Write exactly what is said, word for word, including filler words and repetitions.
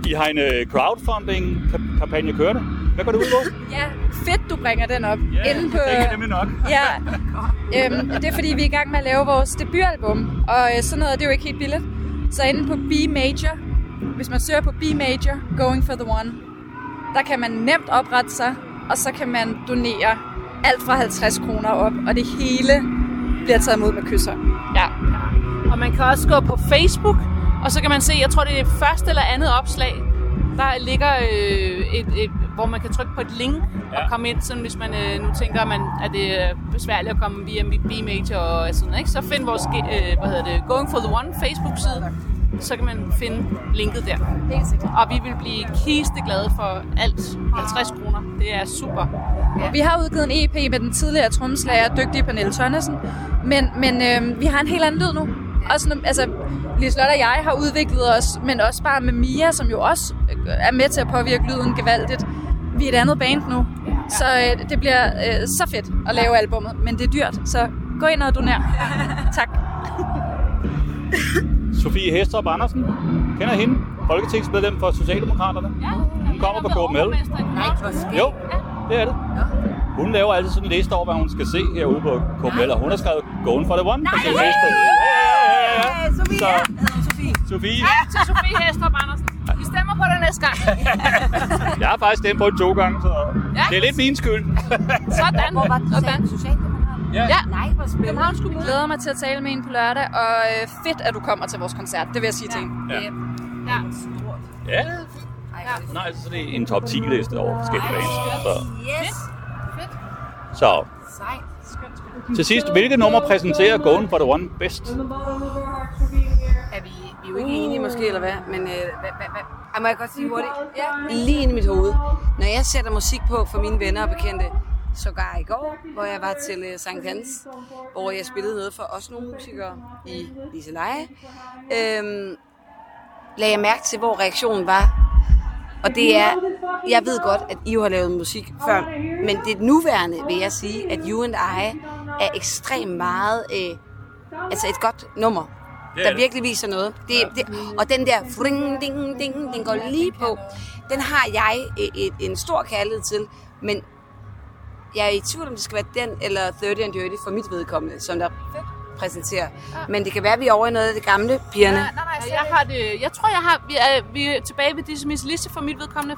I har en uh, crowdfunding-kampagne kørende. Hvad går det ud på? Ja, fedt, du bringer den op. Ja, Inden på, det tænker jeg nemlig nok. Ja, øhm, det er fordi, vi er i gang med at lave vores debutalbum, og øh, sådan noget det er jo ikke helt billigt. Så inde på B Major, hvis man søger på B Major, Going for the One, der kan man nemt oprette sig, og så kan man donere alt fra halvtreds kroner op, og det hele bliver taget imod med kysser. Ja. Og man kan også gå på Facebook, og så kan man se, jeg tror det er første eller andet opslag, der ligger øh, et, et, hvor man kan trykke på et link ja. og komme ind, sådan hvis man øh, nu tænker, man, at det er besværligt at komme via B Major og sådan, ikke? Så find vores øh, hvad hedder det, Going for the One Facebook-side, så kan man finde linket der. Og vi vil blive kisteglade for alt halvtreds kroner. Det er super. Ja. Vi har udgivet en E P med den tidligere trommeslager, dygtige Pernille Tønnesen, men, men øh, vi har en helt anden lyd nu. Også, altså, Liselotte og jeg har udviklet os, men også bare med Mia, som jo også er med til at påvirke lyden gevaldigt. Vi er et andet band nu, så øh, det bliver øh, så fedt at lave albummet, men det er dyrt, så gå ind og doner. Tak. Sofie Hæstrup Andersen, kender hende? Folketingsmedlem for Socialdemokraterne. Ja, hun kommer på K M L. Nej, hvor sker. Jo, det er det. Hun laver altid sådan en liste over, hvad hun skal se herude på K M L, og hun har skrevet Going for the One på sin liste. Ja, ja, ja, ja. Sofie. Så, Sofie. Sofie. Ja, til Sofie Hæstrup Andersen. Vi stemmer på det næste gang. Jeg har faktisk stemt på det to gange, så ja. Det er lidt min skyld. Sådan. Hvor var det, Sådan. Socialdemokraterne? Ja. Ja. Nej, hvor spændende. Jeg glæder mig til at tale med hende på lørdag, og øh, fedt, at du kommer til vores koncert. Det vil jeg sige til hende. Ja. Ja. Ja. Nej, så det er en top ti liste over forskellige bands. Så. Yes. Så. Sejt. Til sidst, hvilket nummer præsenterer Going for the One bedst? Er vi, vi er jo ikke enige måske, eller hvad? Men øh, hvad, hvad, hvad? Ej, må jeg godt sige hurtigt? Ja. Lige ind i mit hoved. Når jeg sætter musik på for mine venner og bekendte, sågar i går, hvor jeg var til uh, Sankt Hans, hvor jeg spillede noget for også nogle musikere i Liseleje, øhm, lagde jeg mærke til, hvor reaktionen var. Og det er, jeg ved godt, at I har lavet musik før, men det nuværende vil jeg sige, at You and I er ekstremt meget, øh, altså et godt nummer, der virkelig viser noget. Det, det, og den der fring, ding, ding, den går lige på, den har jeg et, et, en stor kærlighed til, men jeg er i tvivl om det skal være den eller thirty and Dirty for mit vedkommende, som der præsenterer. Ja. Men det kan være, at vi er over i noget af det gamle, pigerne. Ja, nej, nej, jeg, har det, jeg tror, jeg har, vi er, vi er tilbage ved Dizzy Miss Liste for mit vedkommende,